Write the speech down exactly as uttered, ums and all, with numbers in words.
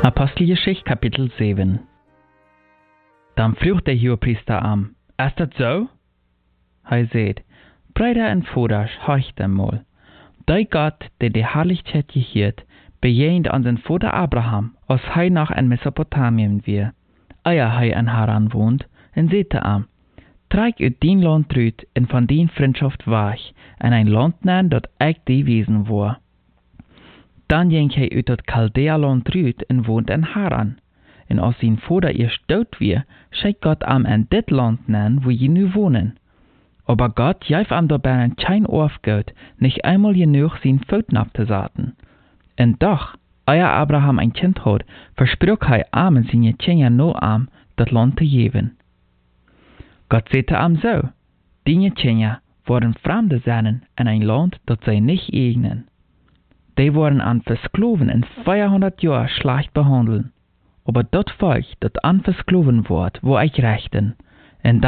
Apostelgeschichte Kapitel sieben. Dann vroeg der Hohepriester am, ist das so? Hij zei, Brüder en vaders, horcht einmal. Der Gott, der die Herrlichkeit gehiert, bejehend an den Vater Abraham, als hij noch in Mesopotamien war, eer hij in Haran wohnt, en zei am, trag uit dien Land uit en van dien Freundschaft weg, en ein Land nemen dat ik die wezen war. Dan ging hij uit dat Chaldea-Land uit en woont in Haran. En als zijn vader eerst dood weer, scheidt Gott am in dit land nemen, wo je nu wohnen. Aber Gott gaf am dabei ein kein Aufgeld, nicht einmal genug sein Voeten abzusaten. En doch, eer Abraham ein Kind had, versprach hij am en zijn Kinder no am, dat land te geven. Gott sagte am so, die Kinder worden Fremde zijn in ein Land, dat zij nicht eignen. Die worden an Versklaven in vierhundert Jahren schlecht behandelt. Aber dat Volk, dat an Versklaven wordt, wo ich rechten, en